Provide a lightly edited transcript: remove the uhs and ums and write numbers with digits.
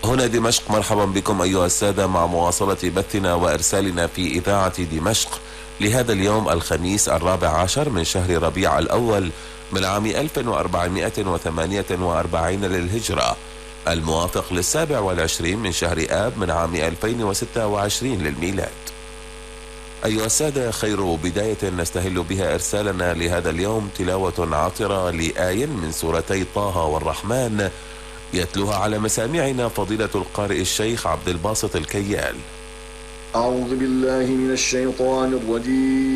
هنا دمشق، مرحبا بكم أيها السادة مع مواصلة بثنا وإرسالنا في إذاعة دمشق لهذا اليوم الخميس 14 من شهر ربيع الأول من عام 1448 للهجرة، الموافق ل27 من شهر آب من عام 2026 للميلاد. أيها السادة، خير بداية نستهل بها إرسالنا لهذا اليوم تلاوة عطرة لآي من سورتي طه والرحمن، يتلوها على مسامعنا فضيلة القارئ الشيخ عبد الباسط الكيال. أعوذ بالله من الشيطان الرجيم.